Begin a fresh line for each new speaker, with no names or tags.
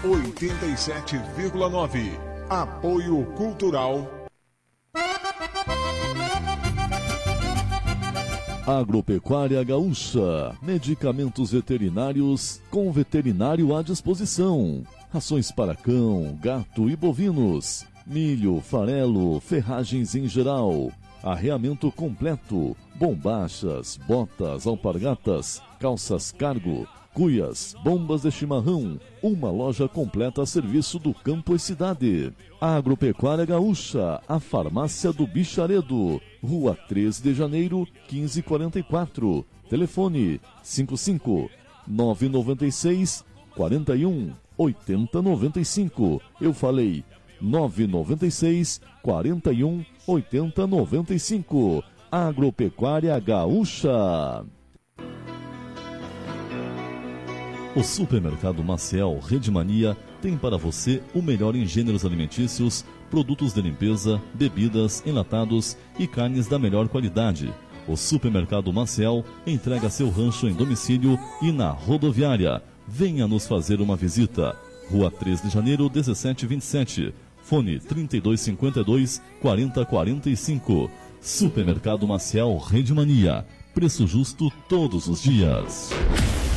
87,9. Apoio Cultural.
Agropecuária Gaúcha, medicamentos veterinários com veterinário à disposição, rações para cão, gato e bovinos, milho, farelo, ferragens em geral, arreamento completo, bombachas, botas, alpargatas, calças cargo, cuias, bombas de chimarrão, uma loja completa a serviço do campo e cidade. Agropecuária Gaúcha, a farmácia do Bicharedo, Rua 3 de Janeiro, 1544. Telefone 55 996 41 80 95. Eu falei 996 41 80 95. Agropecuária Gaúcha. O Supermercado Maciel Rede Mania tem para você o melhor em gêneros alimentícios, produtos de limpeza, bebidas, enlatados e carnes da melhor qualidade. O Supermercado Maciel entrega seu rancho em domicílio e na rodoviária. Venha nos fazer uma visita. Rua 3 de Janeiro, 1727. Fone 3252 4045. Supermercado Maciel Rede Mania. Preço justo todos os dias.